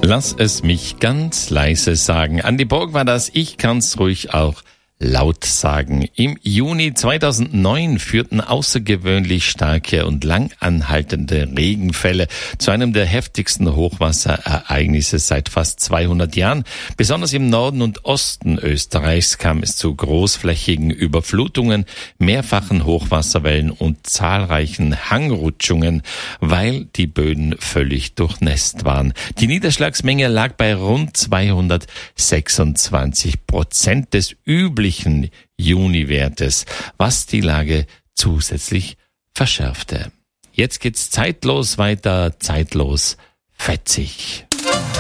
Lass es mich ganz leise sagen. Andi Borg war das. Ich kann's ruhig auch laut sagen. Im Juni 2009 führten außergewöhnlich starke und lang anhaltende Regenfälle zu einem der heftigsten Hochwasserereignisse seit fast 200 Jahren. Besonders im Norden und Osten Österreichs kam es zu großflächigen Überflutungen, mehrfachen Hochwasserwellen und zahlreichen Hangrutschungen, weil die Böden völlig durchnässt waren. Die Niederschlagsmenge lag bei rund 226% des üblichen Juniwertes, was die Lage zusätzlich verschärfte. Jetzt geht's zeitlos weiter, zeitlos fetzig.